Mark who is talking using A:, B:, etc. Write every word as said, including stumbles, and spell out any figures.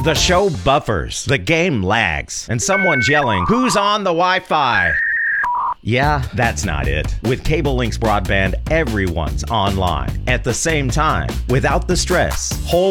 A: The show buffers, the game lags, and someone's yelling, "Who's on the Wi-Fi?" Yeah, that's not it. With Cable Links Broadband, everyone's online at the same time, without the stress. Whole